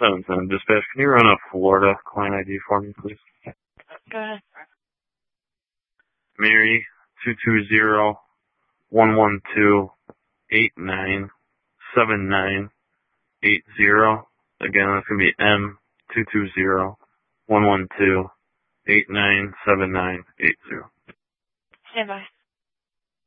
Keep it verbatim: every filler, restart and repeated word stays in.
seven seven dispatch. Can you run a Florida client I D for me, please? Go ahead. Mary, two two zero, one one two, eight nine, seven nine, eight zero. Again, that's going to be M, two two zero, one one two, eight nine, seven nine, eight zero. Stand by.